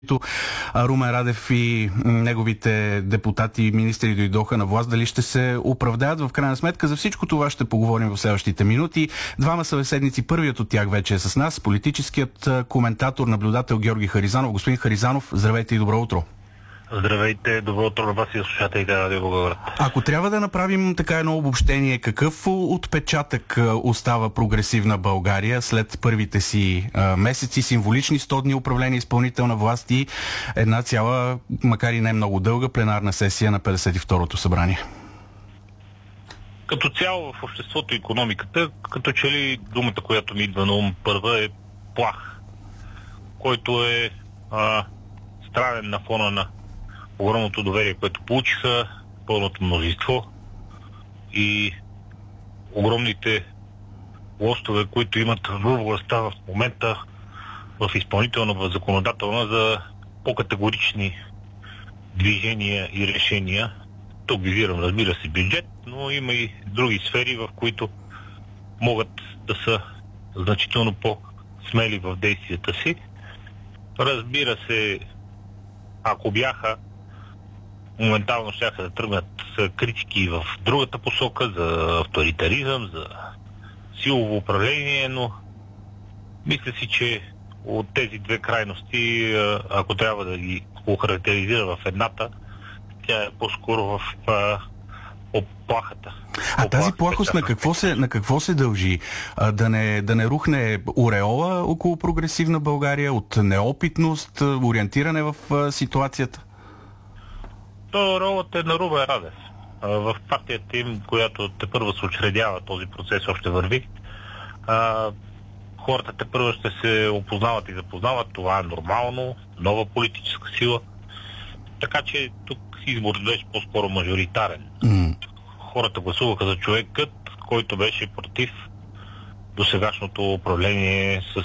Румен Радев и неговите депутати и министри дойдоха на власт, дали ще се оправдаят в крайна сметка. За всичко това ще поговорим в следващите минути. Двама събеседници, първият от тях вече е с нас, политическият коментатор, наблюдател Георги Харизанов. Господин Харизанов, здравейте и добро утро. Здравейте, добро утро на вас и слушателите на Радио Благоевград. Ако трябва да направим така едно обобщение, какъв отпечатък остава прогресивна България след първите си месеци, символични 100 дни управление изпълнителна власт и една цяла, макар и не много дълга, пленарна сесия на 52-то събрание? Като цяло в обществото и икономиката, като че ли думата, която ми идва на ум първа е плах, който е странен на фона на огромното доверие, което получиха, пълното мнозинство и огромните лостове, които имат в властта в момента в изпълнителна, в законодателна за по-категорични движения и решения. Тук визирам, разбира се, бюджет, но има и други сфери, в които могат да са значително по-смели в действията си. Разбира се, ако бяха, моментално щяха да тръгнат критики в другата посока за авторитаризъм, за силово управление, но мисля си, че от тези две крайности, ако трябва да ги охарактеризира в едната, тя е по-скоро в плахата. А тази плахост на какво се дължи? Да не рухне ореола около прогресивна България, от неопитност, ориентиране в ситуацията? То ролята е на Румен Радев. В партията им, която тепърва се учредява, този процес още върви. Хората тепърва ще се опознават и запознават. Това е нормално. Нова политическа сила. Така че тук избор беше по-скоро мажоритарен. Хората гласуваха за човекът, който беше против досегашното управление с